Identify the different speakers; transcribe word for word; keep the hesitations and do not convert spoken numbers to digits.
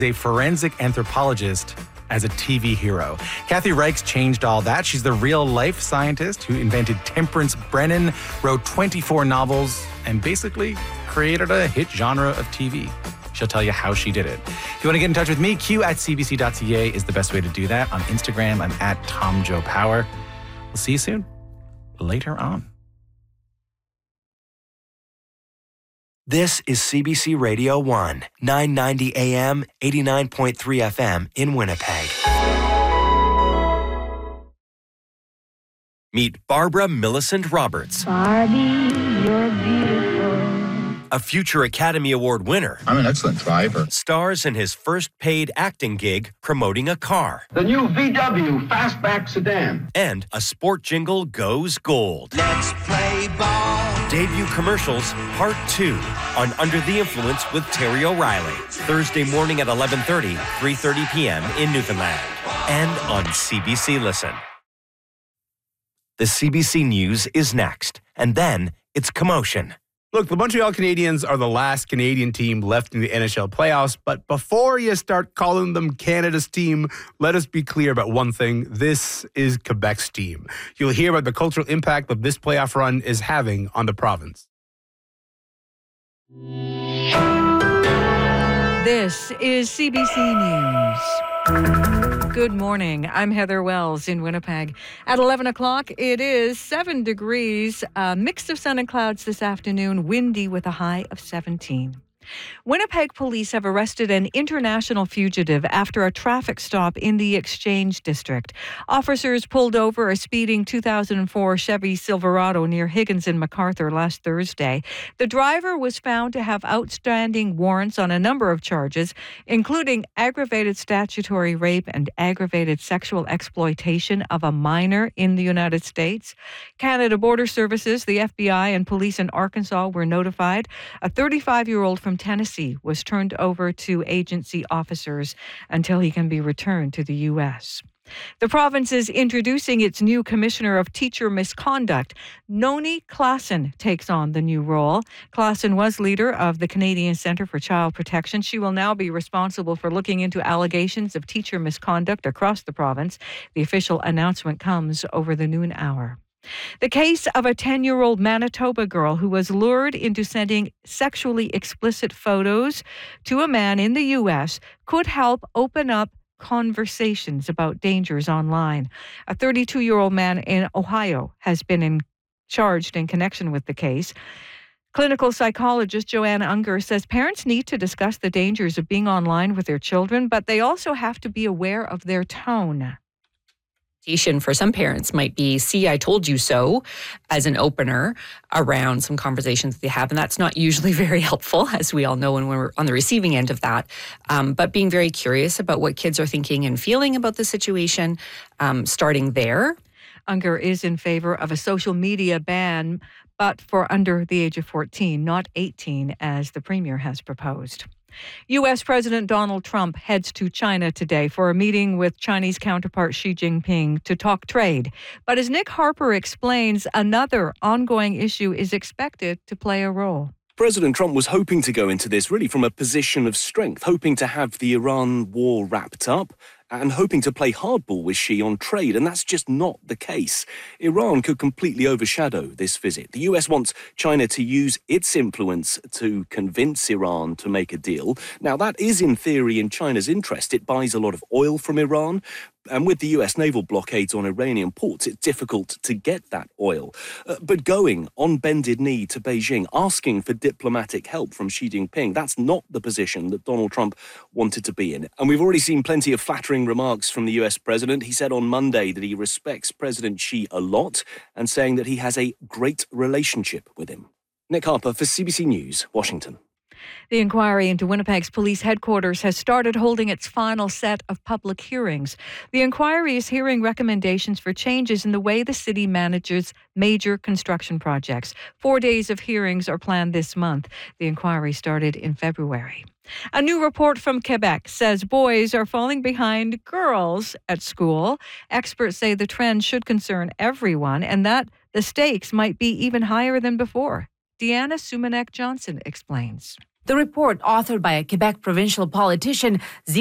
Speaker 1: a forensic anthropologist as a T V hero. Kathy Reichs changed all that. She's the real-life scientist who invented Temperance Brennan, wrote twenty-four novels, and basically created a hit genre of T V. She'll tell you how she did it. If you want to get in touch with me, q at c b c dot c a is the best way to do that. On Instagram, I'm at Tom Joe Power. We'll see you soon. Later on.
Speaker 2: This is C B C Radio one, nine ninety A M, eighty-nine point three F M in Winnipeg. Meet Barbara Millicent Roberts.
Speaker 3: Barbie, you're beautiful.
Speaker 2: A future Academy Award winner.
Speaker 4: I'm an excellent driver.
Speaker 2: Stars in his first paid acting gig promoting a car.
Speaker 5: The new V W Fastback sedan.
Speaker 2: And a sport jingle goes gold.
Speaker 6: Let's play ball.
Speaker 2: Debut commercials, part two, on Under the Influence with Terry O'Reilly. Thursday morning at eleven thirty, three thirty p.m. in Newfoundland. And on C B C Listen. The C B C News is next. And then it's Commotion.
Speaker 7: Look, the Montreal Canadiens are the last Canadian team left in the N H L playoffs, but before you start calling them Canada's team, let us be clear about one thing. This is Quebec's team. You'll hear about the cultural impact that this playoff run is having on the province.
Speaker 8: This is C B C News. Good morning. I'm Heather Wells in Winnipeg. At eleven o'clock, it is seven degrees, a mix of sun and clouds this afternoon, windy with a high of seventeen. Winnipeg police have arrested an international fugitive after a traffic stop in the Exchange District. Officers pulled over a speeding two thousand four Chevy Silverado near Higgins and MacArthur last Thursday. The driver was found to have outstanding warrants on a number of charges, including aggravated statutory rape and aggravated sexual exploitation of a minor in the United States. Canada Border Services, the F B I, and police in Arkansas were notified. A thirty-five-year-old from Tennessee was turned over to agency officers until he can be returned to the U S. The province is introducing its new Commissioner of Teacher Misconduct. Noni Klassen takes on the new role. Klassen was leader of the Canadian Centre for Child Protection. She will now be responsible for looking into allegations of teacher misconduct across the province. The official announcement comes over the noon hour. The case of a ten-year-old Manitoba girl who was lured into sending sexually explicit photos to a man in the U S could help open up conversations about dangers online. A thirty-two-year-old man in Ohio has been in, charged in connection with the case. Clinical psychologist Joanne Unger says parents need to discuss the dangers of being online with their children, but they also have to be aware of their tone.
Speaker 9: For some parents might be, see, I told you so, as an opener around some conversations they have. And that's not usually very helpful, as we all know when we're on the receiving end of that. Um, but being very curious about what kids are thinking and feeling about the situation, um, starting there.
Speaker 8: Unger is in favor of a social media ban, but for under the age of fourteen, not eighteen, as the Premier has proposed. U S. President Donald Trump heads to China today for a meeting with Chinese counterpart Xi Jinping to talk trade. But as Nick Harper explains, another ongoing issue is expected to play a role.
Speaker 10: President Trump was hoping to go into this really from a position of strength, hoping to have the Iran war wrapped up and hoping to play hardball with Xi on trade, and that's just not the case. Iran could completely overshadow this visit. The U S wants China to use its influence to convince Iran to make a deal. Now, that is in theory in China's interest. It buys a lot of oil from Iran, and with the U S naval blockades on Iranian ports, it's difficult to get that oil. Uh, but going on bended knee to Beijing, asking for diplomatic help from Xi Jinping, that's not the position that Donald Trump wanted to be in. And we've already seen plenty of flattering remarks from the U S president. He said on Monday that he respects President Xi a lot and saying that he has a great relationship with him. Nick Harper for C B C News, Washington.
Speaker 8: The inquiry into Winnipeg's police headquarters has started holding its final set of public hearings. The inquiry is hearing recommendations for changes in the way the city manages major construction projects. Four days of hearings are planned this month. The inquiry started in February. A new report from Quebec says boys are falling behind girls at school. Experts say the trend should concern everyone and that the stakes might be even higher than before. Deanna Sumanek Johnson explains.
Speaker 4: The report, authored by a Quebec provincial politician,